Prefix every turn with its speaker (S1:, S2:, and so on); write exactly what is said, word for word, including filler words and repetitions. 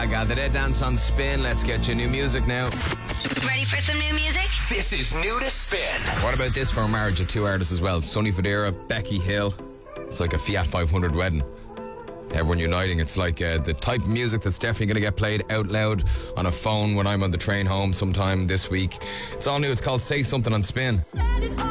S1: God, the Dead Dance on Spin. Let's get you new music now.
S2: Ready for some new music?
S3: This is New to Spin.
S1: What about this for a marriage of two artists as well? Sonny Fodera, Becky Hill. It's like a Fiat five hundred wedding. Everyone uniting. It's like uh, the type of music that's definitely going to get played out loud on a phone when I'm on the train home sometime this week. It's all new. It's called Say Something on Spin.